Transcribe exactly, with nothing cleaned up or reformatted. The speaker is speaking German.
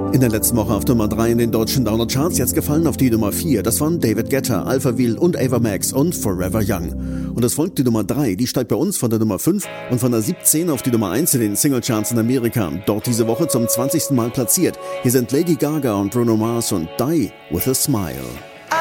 In der letzten Woche auf Nummer drei in den deutschen Downer-Charts, jetzt gefallen auf die Nummer vier. Das waren David Guetta, Alphaville und Ava Max und Forever Young. Und es folgt die Nummer drei, die steigt bei uns von der Nummer fünf und von der siebzehn auf die Nummer eins in den Singlecharts in Amerika. Dort diese Woche zum zwanzigsten Mal platziert. Hier sind Lady Gaga und Bruno Mars und Die With A Smile.